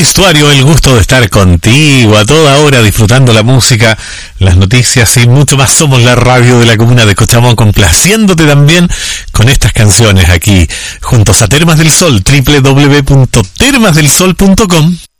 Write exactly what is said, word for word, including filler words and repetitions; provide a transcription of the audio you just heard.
Estuario, el gusto de estar contigo a toda hora disfrutando la música, las noticias y mucho más. Somos la radio de la comuna de Cochamó, complaciéndote también con estas canciones aquí juntos a Termas del Sol, doble u doble u doble u punto termas del sol punto com.